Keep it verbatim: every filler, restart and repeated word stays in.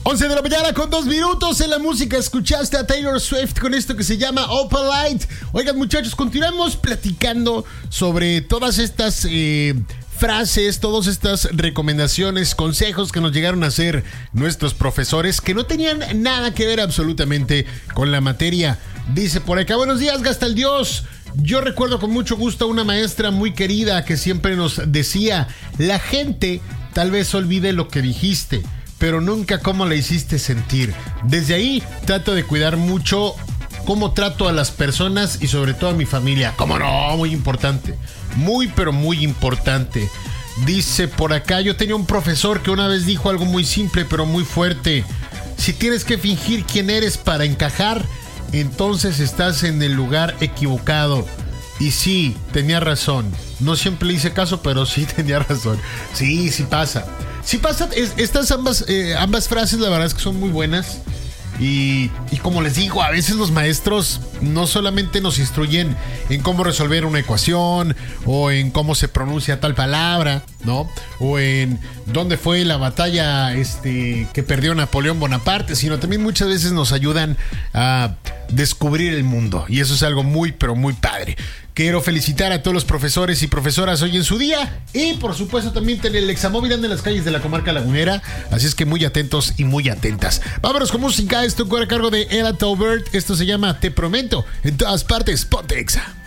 once de la mañana con dos minutos. En la música escuchaste a Taylor Swift con esto que se llama Opal Light. Oigan, muchachos, continuamos platicando sobre todas estas eh, frases, todas estas recomendaciones, consejos que nos llegaron a hacer nuestros profesores que no tenían nada que ver absolutamente con la materia. Dice por acá: buenos días, gasta el Dios. Yo recuerdo con mucho gusto a una maestra muy querida que siempre nos decía: la gente tal vez olvide lo que dijiste, pero nunca cómo la hiciste sentir. Desde ahí trato de cuidar mucho cómo trato a las personas y sobre todo a mi familia. ¿Cómo no? Muy importante. Muy, pero muy importante. Dice por acá: yo tenía un profesor que una vez dijo algo muy simple, pero muy fuerte. Si tienes que fingir quién eres para encajar, entonces estás en el lugar equivocado. Y sí, tenía razón. No siempre le hice caso, pero sí tenía razón. Sí, sí pasa. Sí pasa, es, estas ambas, eh, ambas frases la verdad es que son muy buenas. Y, y como les digo, a veces los maestros no solamente nos instruyen en cómo resolver una ecuación o en cómo se pronuncia tal palabra, ¿no? O en dónde fue la batalla este, que perdió Napoleón Bonaparte, sino también muchas veces nos ayudan a descubrir el mundo. Y eso es algo muy, pero muy padre. Quiero felicitar a todos los profesores y profesoras hoy en su día. Y por supuesto también tener el examóvil anda en las calles de la comarca lagunera. Así es que muy atentos y muy atentas. Vámonos con música. Esto corre a cargo de Ella Taubert. Esto se llama Te Prometo. En todas partes, ponte Exa.